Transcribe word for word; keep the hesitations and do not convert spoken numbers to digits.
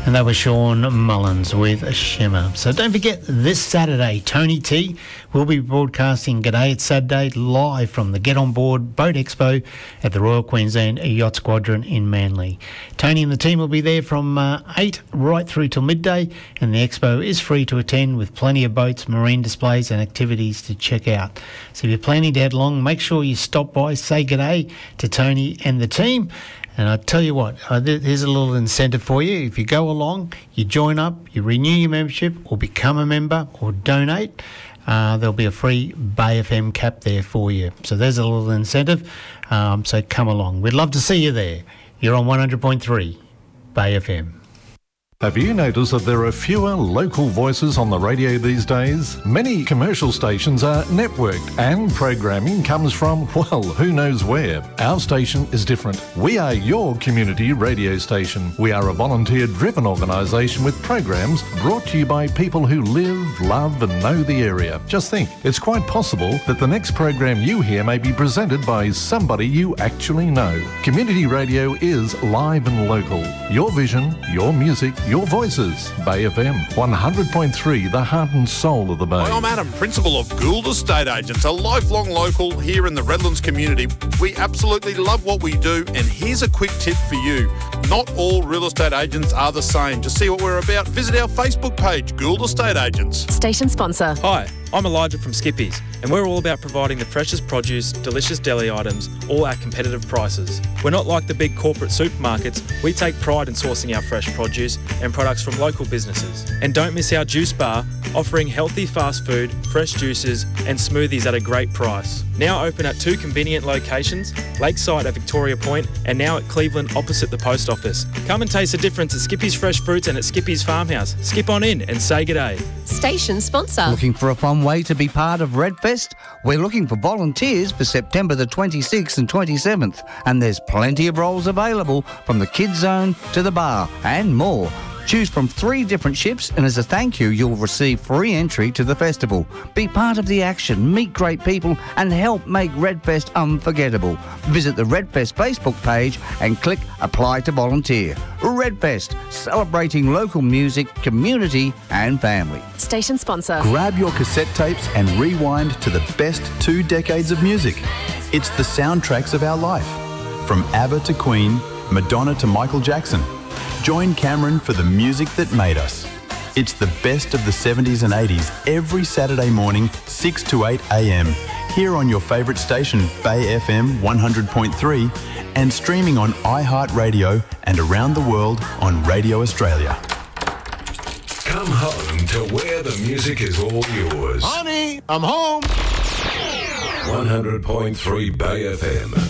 And that was Sean Mullins with Shimmer. So don't forget, this Saturday, Tony T will be broadcasting G'day It's Saturday live from the Get On Board Boat Expo at the Royal Queensland Yacht Squadron in Manly. Tony and the team will be there from uh, eight right through till midday, and the expo is free to attend with plenty of boats, marine displays and activities to check out. So if you're planning to head along, make sure you stop by, say g'day to Tony and the team. And I tell you what, uh, th- here's a little incentive for you. If you go along, you join up, you renew your membership or become a member or donate, uh, there'll be a free Bay F M cap there for you. So there's a little incentive. Um, so come along. We'd love to see you there. You're on one hundred point three Bay F M. Have you noticed that there are fewer local voices on the radio these days? Many commercial stations are networked and programming comes from, well, who knows where. Our station is different. We are your community radio station. We are a volunteer-driven organisation with programs brought to you by people who live, love and know the area. Just think, it's quite possible that the next program you hear may be presented by somebody you actually know. Community radio is live and local. Your vision, your music, your voices. Bay F M, one hundred point three, the heart and soul of the Bay. Hi, I'm Adam, Principal of Gould Estate Agents, a lifelong local here in the Redlands community. We absolutely love what we do, and here's a quick tip for you. Not all real estate agents are the same. To see what we're about, visit our Facebook page, Gould Estate Agents. Station sponsor. Hi, I'm Elijah from Skippies, and we're all about providing the freshest produce, delicious deli items, all at competitive prices. We're not like the big corporate supermarkets. We take pride in sourcing our fresh produce and products from local businesses. And don't miss our juice bar, offering healthy fast food, fresh juices and smoothies at a great price. Now open at two convenient locations, Lakeside at Victoria Point and now at Cleveland opposite the post office. Come and taste the difference at Skippies Fresh Fruits and at Skippies Farmhouse. Skip on in and say g'day. Station sponsor. Looking for a fun way to be part of Redfest? We're looking for volunteers for September the twenty-sixth and twenty-seventh, and there's plenty of roles available from the kids zone to the bar and more. Choose from three different ships, and as a thank you, you'll receive free entry to the festival. Be part of the action, meet great people, and help make Redfest unforgettable. Visit the Redfest Facebook page and click Apply to Volunteer. Redfest, celebrating local music, community, and family. Station sponsor. Grab your cassette tapes and rewind to the best two decades of music. It's the soundtracks of our life. From ABBA to Queen, Madonna to Michael Jackson. Join Cameron for the music that made us. It's the best of the seventies and eighties every Saturday morning, six to eight a m, here on your favourite station, Bay F M one hundred point three, and streaming on iHeartRadio and around the world on Radio Australia. Come home to where the music is all yours. Honey, I'm home. one hundred point three Bay F M.